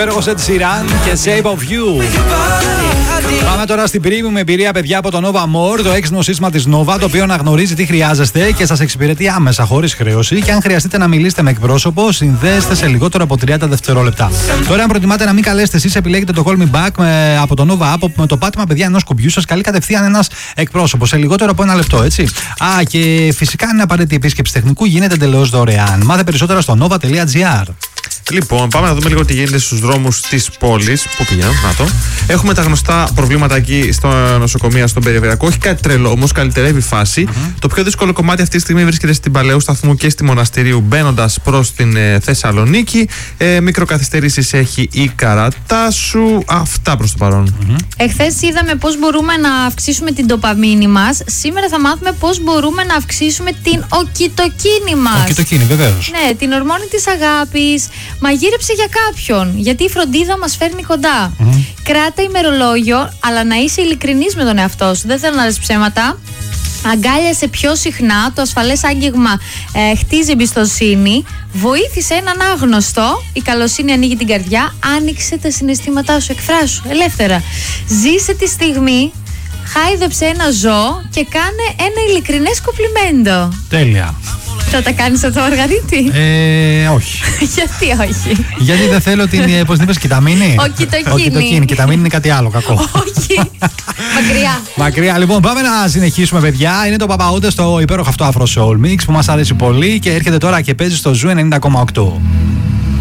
υπέροχος Ed Sheeran και Shape of You. Πάμε τώρα στην premium εμπειρία, παιδιά, από το Nova More, το έξυπνο σύστημα της Nova, το οποίο αναγνωρίζει τι χρειάζεστε και σας εξυπηρετεί άμεσα, χωρίς χρέωση. Και αν χρειαστείτε να μιλήσετε με εκπρόσωπο, συνδέεστε σε λιγότερο από 30 δευτερόλεπτα. Τώρα, αν προτιμάτε να μην καλέσετε εσείς, επιλέγετε το Call Me Back από το Nova App. Με το πάτημα, παιδιά, ενός κουμπιού σας καλεί κατευθείαν ένας εκπρόσωπος σε λιγότερο από 1 λεπτό, έτσι. Και φυσικά, αν είναι απαραίτητη επίσκεψη τεχνικού, γίνεται εντελώς δωρεάν. Μάθε περισσότερα στο nova.gr. Λοιπόν, πάμε να δούμε λίγο τι γίνεται στους δρόμους της πόλης. Πού πηγαίνω, να το. Έχουμε τα γνωστά προβλήματα εκεί στο νοσοκομείο, στον περιφερειακό. Όχι κάτι τρελό, όμως καλυτερεύει η φάση. Το πιο δύσκολο κομμάτι αυτή τη στιγμή βρίσκεται στην Παλαιού Σταθμού και στη Μοναστηρίου, μπαίνοντας προς την Θεσσαλονίκη. Μικροκαθυστερήσεις έχει η Καρατάσου. Αυτά προς το παρόν. Εχθές είδαμε πώς μπορούμε να αυξήσουμε την ντοπαμίνη μας. Σήμερα θα μάθουμε πώς μπορούμε να αυξήσουμε την οκιτοκίνη μας. Οκιτοκίνη, βεβαίως. Ναι, την ορμόνη της αγάπης. Μαγείρεψε για κάποιον, γιατί η φροντίδα μας φέρνει κοντά. Κράτα ημερολόγιο, αλλά να είσαι ειλικρινής με τον εαυτό σου. Δεν θέλω να λες ψέματα. Αγκάλιασε πιο συχνά, το ασφαλές άγγιγμα χτίζει εμπιστοσύνη. Βοήθησε έναν άγνωστο, η καλοσύνη ανοίγει την καρδιά. Άνοιξε τα συναισθήματά σου, εκφράσου ελεύθερα. Ζήσε τη στιγμή, χάιδεψε ένα ζώο και κάνε ένα ειλικρινές κομπλιμέντο. Τέλεια. Θα τα κάνεις αυτό, Μαργαρίτη? Όχι. Γιατί όχι? Γιατί δεν θέλω την. Πώς την είπες, κιταμίνη? Οκιτοκίνη. Κιταμίνη είναι κάτι άλλο κακό. Όχι. Μακριά. Μακριά. Λοιπόν, πάμε να συνεχίσουμε, παιδιά. Είναι το Παπαούντε στο υπέροχο αυτό Afro Soul Mix που μας αρέσει πολύ και έρχεται τώρα και παίζει στο Ζου 90,8.